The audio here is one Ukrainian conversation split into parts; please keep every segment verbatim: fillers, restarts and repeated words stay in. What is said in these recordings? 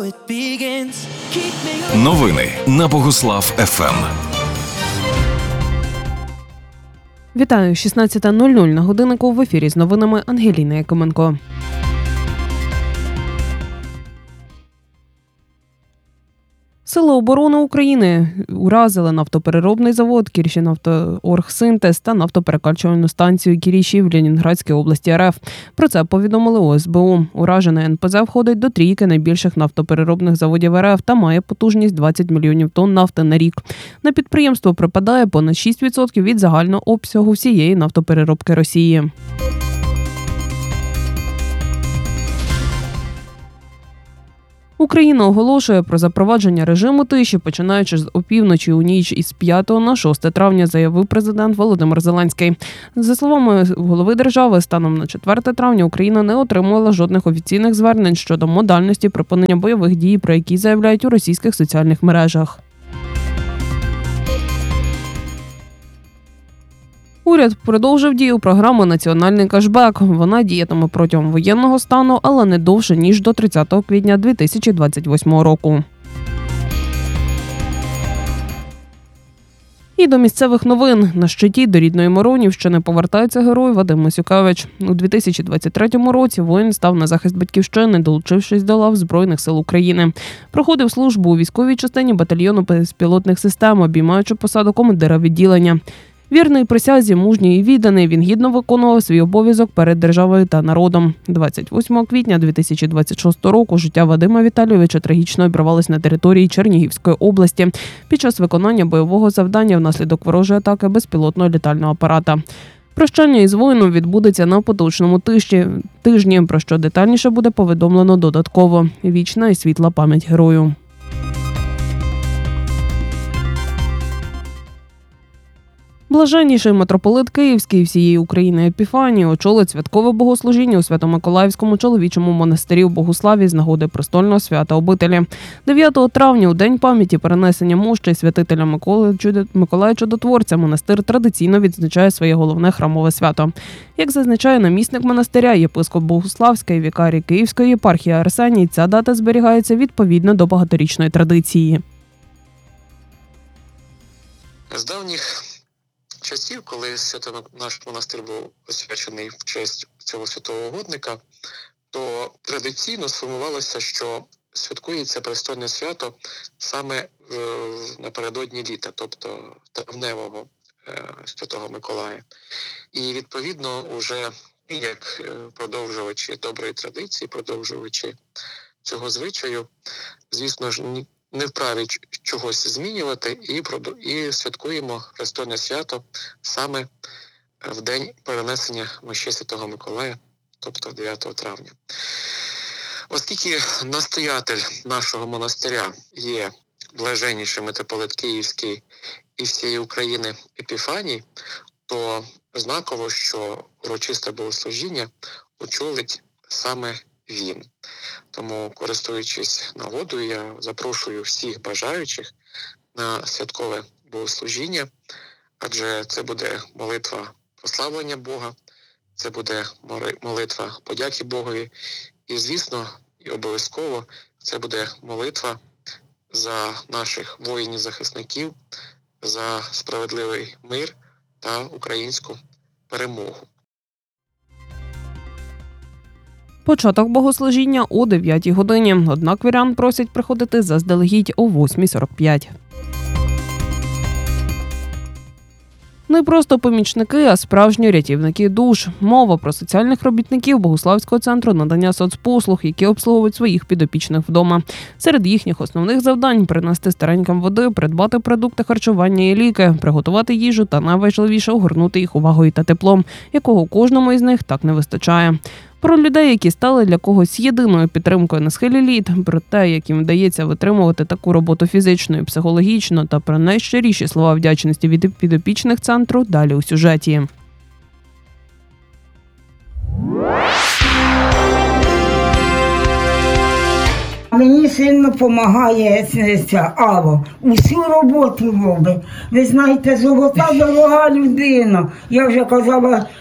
Новини на Богуслав еф ем. Вітаю, шістнадцята нуль нуль на годиннику, в ефірі з новинами Ангеліна Якименко. Сили оборони України уразили нафтопереробний завод «Кірші-Нафтооргсинтез» та нафтоперекачувальну станцію «Кіріші» в Ленінградській області РФ. Про це повідомили о ес бе у. Уражене ен пе зе входить до трійки найбільших нафтопереробних заводів РФ та має потужність двадцять мільйонів тонн нафти на рік. На підприємство припадає понад шість відсотків від загального обсягу всієї нафтопереробки Росії. Україна оголошує про запровадження режиму тиші, починаючи з опівночі у ніч із п'ятого на шосте травня, заявив президент Володимир Зеленський. За словами голови держави, станом на четверте травня Україна не отримувала жодних офіційних звернень щодо модальності припинення бойових дій, про які заявляють у російських соціальних мережах. Уряд продовжив дію програми «Національний кешбек». Вона діятиме протягом воєнного стану, але не довше, ніж до тридцятого квітня дві тисячі двадцять восьмого року. І до місцевих новин. На щиті до рідної Миронівщини повертається герой Вадим Масюкевич. У дві тисячі двадцять третьому році воїн став на захист батьківщини, долучившись до лав Збройних сил України. Проходив службу у військовій частині батальйону безпілотних систем, обіймаючи посаду командира відділення. Вірний присязі, мужній і відданий, він гідно виконував свій обов'язок перед державою та народом. двадцять восьмого квітня дві тисячі двадцять шостого року життя Вадима Віталійовича трагічно обірвалось на території Чернігівської області під час виконання бойового завдання внаслідок ворожої атаки безпілотного літального апарата. Прощання із воїном відбудеться на поточному тижні, тижні, про що детальніше буде повідомлено додатково. Вічна і світла пам'ять герою. Блаженніший митрополит Київський всієї України Епіфаній очолить святкове богослужіння у Свято-Миколаївському чоловічому монастирі в Богуславі з нагоди престольного свята обителі. дев'ятого травня, у день пам'яті перенесення мощей святителя Миколи Миколая Чудотворця, монастир традиційно відзначає своє головне храмове свято. Як зазначає намісник монастиря, єпископ Богуславська і вікарій Київської єпархії Арсеній, ця дата зберігається відповідно до багаторічної традиції. З давніх часів, коли свято наш монастир був освячений в честь цього святого угодника, то традиційно сформувалося, що святкується престольне свято саме е, напередодні літа, тобто травневого е, Святого Миколая. І відповідно уже як продовжувачі доброї традиції, продовжувачі цього звичаю, звісно ж, не вправі чогось змінювати і, і святкуємо престольне свято саме в день перенесення мощей Святого Миколая, тобто дев'ятого травня. Оскільки настоятель нашого монастиря є блаженніший митрополит Київський і всієї України Епіфаній, то знаково, що урочисте богослужіння очолить саме він. Тому, користуючись нагодою, я запрошую всіх бажаючих на святкове богослужіння, адже це буде молитва прославлення Бога, це буде молитва подяки Богові і, звісно, і обов'язково це буде молитва за наших воїнів-захисників, за справедливий мир та українську перемогу. Початок богослужіння о дев'ятій годині, однак вірян просять приходити заздалегідь о восьмій сорок п'ять. Не просто помічники, а справжні рятівники душ. Мова про соціальних робітників Богуславського центру надання соцпослуг, які обслуговують своїх підопічних вдома. Серед їхніх основних завдань – принести стареньким води, придбати продукти харчування і ліки, приготувати їжу та, найважливіше, огорнути їх увагою та теплом, якого кожному із них так не вистачає. Про людей, які стали для когось єдиною підтримкою на схилі літ, про те, як їм вдається витримувати таку роботу фізично і психологічно, та про найщиріші слова вдячності від підопічних центру далі у сюжеті. Мені сильно допомагає ця Ава. Усю роботу робить. Ви знаєте, золота дорога людина. Я вже казала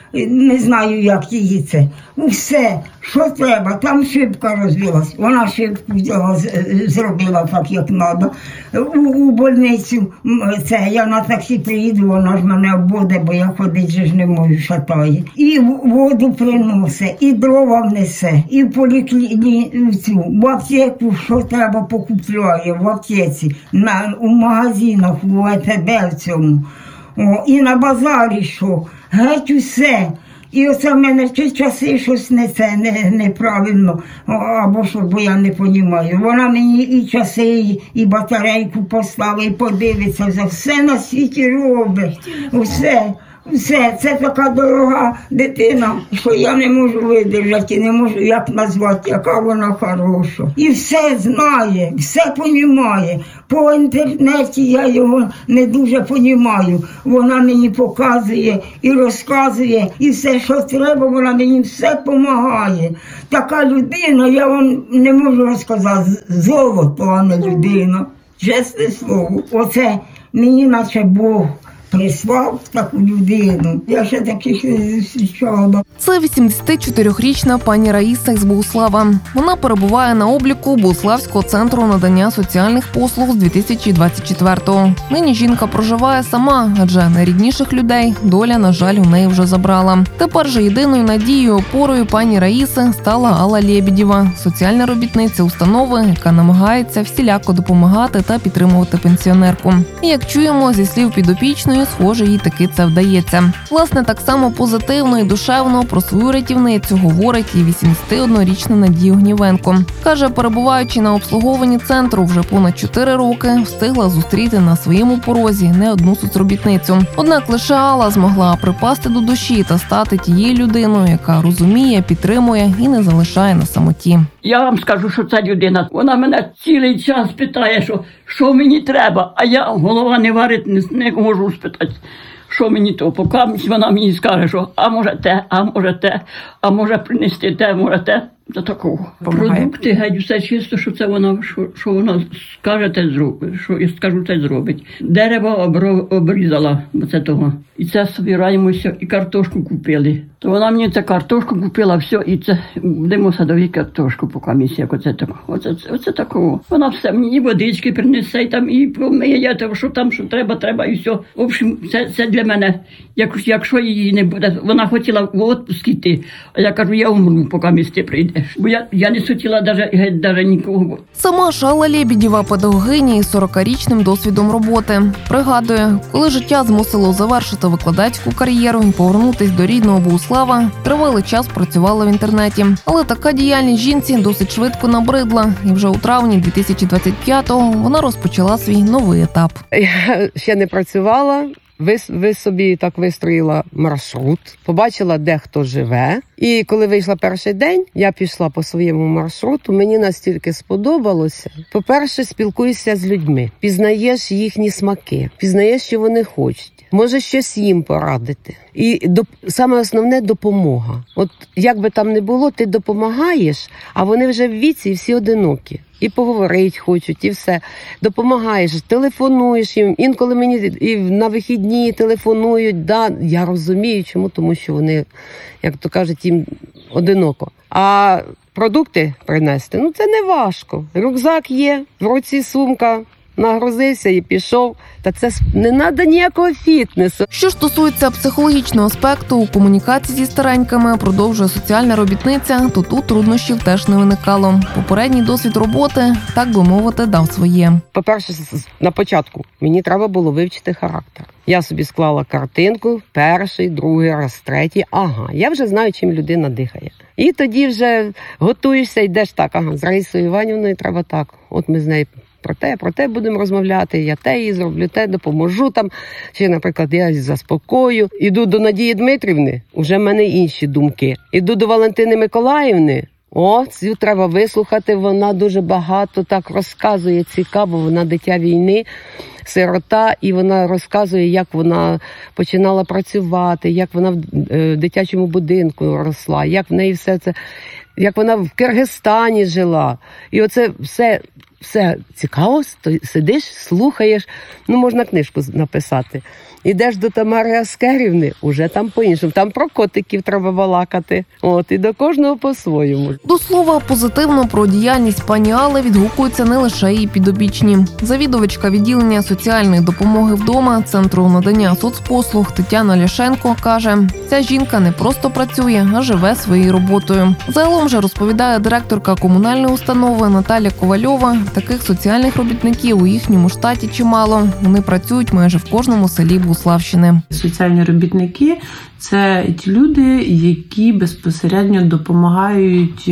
не знаю, як її це. Все, що треба, там шибка розбилась. Вона шибку взяла, зробила так, як треба. У, у больницю, це, я на таксі приїду, вона ж мене обводить, бо я ходити ж не можу, шатає. І воду приносить, і дрова внесе, і в поліклініку, в аптеку, що треба, покупляє, в аптеці, на, у магазинах, у А Т Б в цьому. О, і на базарі що, геть усе. І оце в мене ті часи щось не це, не, неправильно, або що, бо я не розумію. Вона мені і часи, і, і батарейку поставить, і подивиться, за все на світі робить, все. Все, це така дорога дитина, що я не можу видержати, і не можу як назвати, яка вона хороша. І все знає, все розуміє. По інтернеті я його не дуже розумію. Вона мені показує і розказує, і все, що треба, вона мені все допомагає. Така людина, я вам не можу розказати, золото, а не людина. Чесне слово, оце мені наче Бог прислав таку людину. Я ще таких не зустрічала. Це вісімдесятичотирирічна пані Раїса із Богуслава. Вона перебуває на обліку Богуславського центру надання соціальних послуг з дві тисячі двадцять четвертого. Нині жінка проживає сама, адже найрідніших людей доля, на жаль, у неї вже забрала. Тепер же єдиною надією, опорою пані Раїси стала Алла Лєбєдєва, соціальна робітниця установи, яка намагається всіляко допомагати та підтримувати пенсіонерку. І як чуємо зі слів підопічної, схоже, їй таки це вдається. Власне, так само позитивно і душевно про свою рятівницю говорить і вісімдесятиоднорічна Надія Гнівенко. Каже, перебуваючи на обслуговуванні центру вже понад чотири роки, встигла зустріти на своєму порозі не одну соцробітницю. Однак лише Алла змогла припасти до душі та стати тією людиною, яка розуміє, підтримує і не залишає на самоті. Я вам скажу, що ця людина, вона мене цілий час питає, що, що мені треба, а я голова не варить, не, не можу спитати, що мені то. Поки вона мені скаже, що а може те, а може те, а може принести те, може те. До такого. Помагає. Продукти, геть, все чисто, що це вона, що, що вона скаже, те зробить, що я скажу, те зробить. Дерево обро, обрізала, оце того. І це збираємося, і картошку купили. То вона мені цю картошку купила, все, і це, будемо садові картошку, поки місія, як оце такого. Оце, оце такого. Вона все мені і водички принесе, і там, і помиє, що там, що треба, треба, і все. В общем, це, це для мене, як, якщо її не буде, вона хотіла в відпуск йти, а я кажу, я умру, поки місце прийде. Бо я, я не хотіла навіть, навіть нікого. Сама ж Алла Лєбєдєва педагогиня із сорокарічним досвідом роботи. Пригадує, коли життя змусило завершити викладацьку кар'єру і повернутись до рідного Богуслава, тривалий час працювала в інтернеті. Але така діяльність жінці досить швидко набридла. І вже у травні дві тисячі двадцять п'ятого вона розпочала свій новий етап. Я ще не працювала. Ви, ви собі так вистроїла маршрут, побачила, де хто живе. І коли вийшла перший день, я пішла по своєму маршруту. Мені настільки сподобалося. По-перше, спілкуєшся з людьми, пізнаєш їхні смаки, пізнаєш, що вони хочуть. Може щось їм порадити. І до, саме основне – допомога. От як би там не було, ти допомагаєш, а вони вже в віці і всі одинокі. І поговорити хочуть, і все. Допомагаєш, телефонуєш їм. Інколи мені і на вихідні телефонують. Да, я розумію, чому, тому що вони, як то кажуть, їм одиноко. А продукти принести, ну це не важко. Рюкзак є, в руці сумка. Нагрузився і пішов. Та це не треба ніякого фітнесу. Що ж стосується психологічного аспекту у комунікації зі старенькими, продовжує соціальна робітниця, то тут труднощів теж не виникало. Попередній досвід роботи, так би мовити, дав своє. По-перше, на початку мені треба було вивчити характер. Я собі склала картинку, перший, другий раз, третій. Ага, я вже знаю, чим людина дихає. І тоді вже готуєшся, йдеш так, ага, з Раїсою Іванівною треба так. От ми з нею про те, про те будемо розмовляти, я те їй зроблю, те допоможу там. Чи, наприклад, я заспокою. Іду до Надії Дмитрівни, вже в мене інші думки. Іду до Валентини Миколаївни, о, цю треба вислухати, вона дуже багато так розказує, цікаво, вона дитя війни, сирота, і вона розказує, як вона починала працювати, як вона в дитячому будинку росла, як в неї все це, як вона в Киргизстані жила. І оце все все цікаво, сидиш, слухаєш, ну можна книжку написати. Ідеш до Тамари Аскерівни, уже там по-іншому. Там про котиків треба балакати. От, і до кожного по-своєму. До слова, позитивно про діяльність пані Алли відгукуються не лише її підопічні. Завідувачка відділення соціальної допомоги вдома Центру надання соцпослуг Тетяна Ляшенко каже, ця жінка не просто працює, а живе своєю роботою. Загалом же, розповідає директорка комунальної установи Наталя Ковальова, таких соціальних робітників у їхньому штаті чимало. Вони працюють майже в кожному селі Богуславщини. Соціальні робітники – це ті люди, які безпосередньо допомагають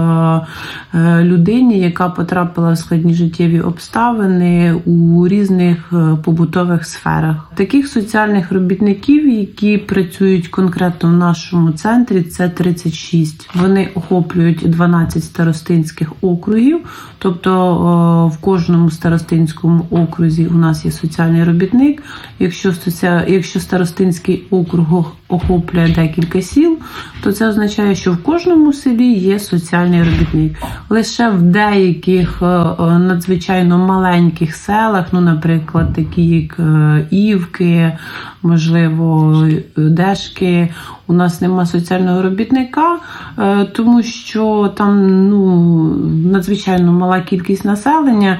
людині, яка потрапила в складні життєві обставини у різних побутових сферах. Таких соціальних робітників, які працюють конкретно в нашому центрі, це тридцять шість. Вони охоплюють дванадцять старостинських округів, тобто в кожному старостинському окрузі у нас є соціальний робітник. Якщо, якщо старостинський округ охоплює декілька сіл, то це означає, що в кожному селі є соціальний робітник. Лише в деяких надзвичайно маленьких селах, ну, наприклад, такі як Івки, можливо, Дешки, у нас нема соціального робітника, тому що там, ну, надзвичайно мала кількість населення.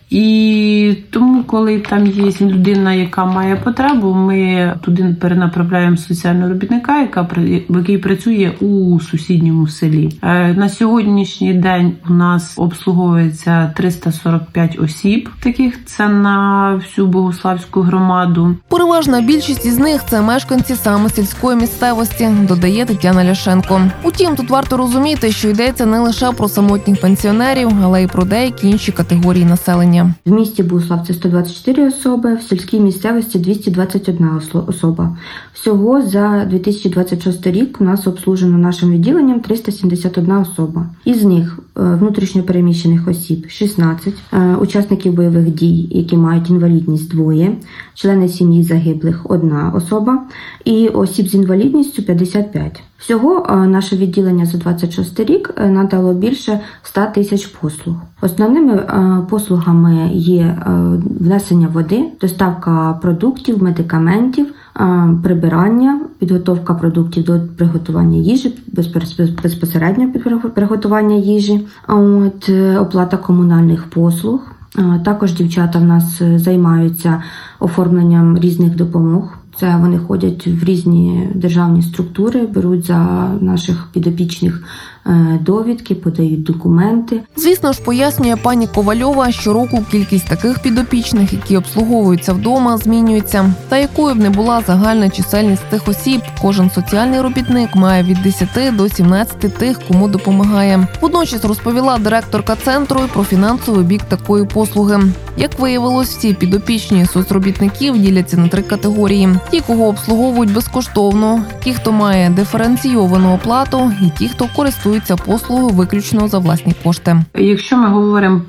І тому, коли там є людина, яка має потребу, ми туди перенаправляємо соціального робітника, яка, який працює у сусідньому селі. На сьогоднішній день у нас обслуговується триста сорок п'ять осіб, таких це на всю Богуславську громаду. Переважна більшість із них – це мешканці саме сільської місцевості, додає Тетяна Ляшенко. Утім, тут варто розуміти, що йдеться не лише про самотніх пенсіонерів, але й про деякі інші категорії населення. В місті Богуслав це сто двадцять чотири особи, в сільській місцевості двісті двадцять одна особа. Всього за дві тисячі двадцять шостий рік у нас обслужено нашим відділенням триста сімдесят одна особа. Із них внутрішньо переміщених осіб шістнадцять, учасників бойових дій, які мають інвалідність двоє, члени сім'ї загиблих одна особа і осіб з інвалідністю п'ятдесят п'ять. Всього наше відділення за двадцять шостий рік надало більше ста тисяч послуг. Основними послугами є внесення води, доставка продуктів, медикаментів, прибирання, підготовка продуктів до приготування їжі, безпосередньо приготування їжі, от, оплата комунальних послуг. Також дівчата в нас займаються оформленням різних допомог. Це вони ходять в різні державні структури, беруть за наших підопічних довідки, подають документи. Звісно ж, пояснює пані Ковальова, щороку кількість таких підопічних, які обслуговуються вдома, змінюється. Та якою б не була загальна чисельність цих осіб, кожен соціальний робітник має від десяти до сімнадцяти тих, кому допомагає. Водночас розповіла директорка центру про фінансовий бік такої послуги. Як виявилось, всі підопічні соцробітників діляться на три категорії. Ті, кого обслуговують безкоштовно, ті, хто має диференційовану оплату, і ті, хто користується послугою виключно за власні кошти. Якщо ми говоримо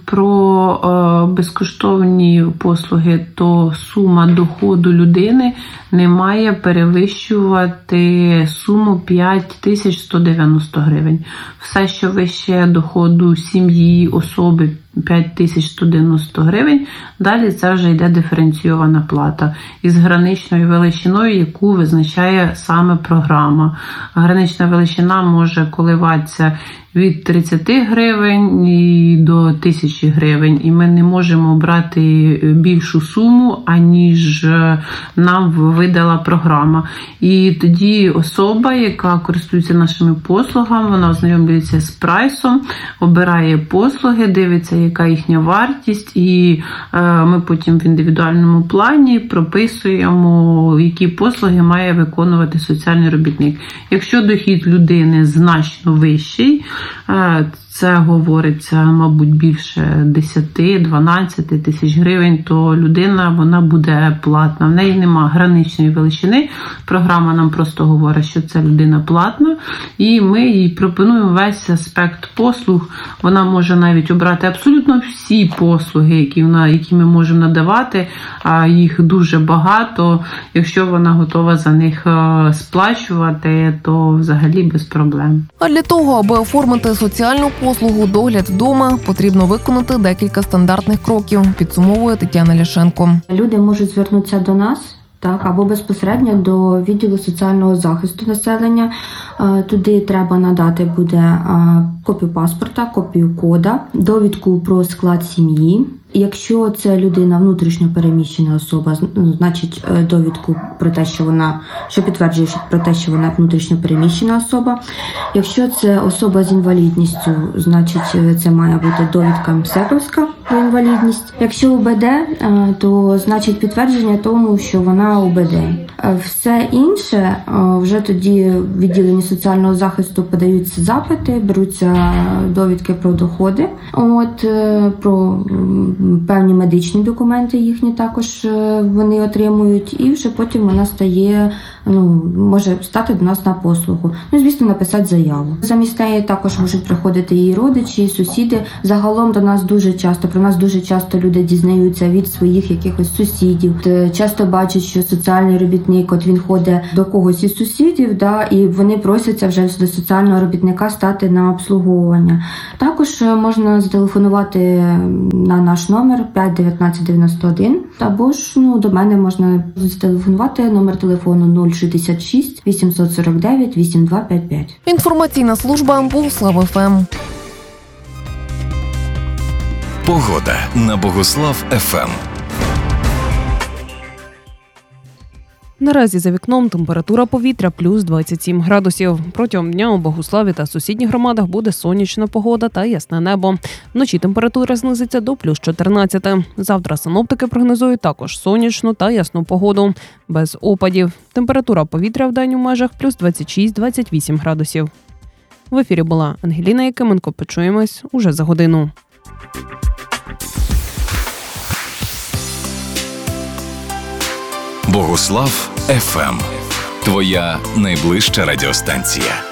про е, безкоштовні послуги, то сума доходу людини не має перевищувати суму п'ять тисяч сто дев'яносто гривень. Все, що вище доходу сім'ї, особи, п'ять тисяч сто дев'яносто гривень, далі це вже йде диференційована плата із граничною величиною, яку визначає саме програма. Гранична величина може коливатися від тридцяти гривень і до тисячі гривень. І ми не можемо брати більшу суму, аніж нам видала програма. І тоді особа, яка користується нашими послугами, вона ознайомлюється з прайсом, обирає послуги, дивиться, яка їхня вартість, і ми потім в індивідуальному плані прописуємо, які послуги має виконувати соціальний робітник. Якщо дохід людини значно вищий, це говориться, мабуть, більше десять-дванадцять тисяч гривень, то людина, вона буде платна. В неї нема граничної величини. Програма нам просто говорить, що це людина платна, і ми їй пропонуємо весь аспект послуг. Вона може навіть обрати абсолютно всі послуги, які, вона, які ми можемо надавати, а їх дуже багато. Якщо вона готова за них сплачувати, то взагалі без проблем. А для того, аби оформити соціальну послугу, послугу «Догляд вдома» потрібно виконати декілька стандартних кроків, підсумовує Тетяна Ляшенко. Люди можуть звернутися до нас, так, або безпосередньо до відділу соціального захисту населення. Туди треба надати буде копію паспорта, копію кода, довідку про склад сім'ї. Якщо це людина внутрішньо переміщена особа, значить довідку про те, що вона, що підтверджує про те, що вона внутрішньо переміщена особа. Якщо це особа з інвалідністю, значить це має бути довідка МСЕКовська про інвалідність. Якщо УБД, то значить підтвердження тому, що вона УБД. Все інше вже тоді в відділенні соціального захисту подаються запити, беруться довідки про доходи, от про певні медичні документи їхні також вони отримують, і вже потім вона стає, ну, може стати до нас на послугу. Ну, звісно, написати заяву. Замість неї також можуть приходити її родичі, сусіди. Загалом до нас дуже часто, про нас дуже часто люди дізнаються від своїх якихось сусідів. Часто бачать, що соціальний робітник, от він ходить до когось із сусідів, да, і вони просяться вже до соціального робітника стати на обслуговування. Також можна зателефонувати на наш номер п'ять дев'ятнадцять дев'яносто один, або ж, ну, до мене можна зателефонувати, номер телефону нуль шістдесят шість вісімсот сорок дев'ять вісімдесят два п'ятдесят п'ять. Інформаційна служба Богуслав ФМ. Погода на Богуслав ФМ. Наразі за вікном температура повітря плюс двадцять сім градусів. Протягом дня у Богуславі та сусідніх громадах буде сонячна погода та ясне небо. Вночі температура знизиться до плюс чотирнадцять. Завтра синоптики прогнозують також сонячну та ясну погоду, без опадів. Температура повітря в день у межах плюс двадцять шість - двадцять вісім градусів. В ефірі була Ангеліна Якименко. Почуємось уже за годину. Богуслав ФМ. Твоя найближча радіостанція.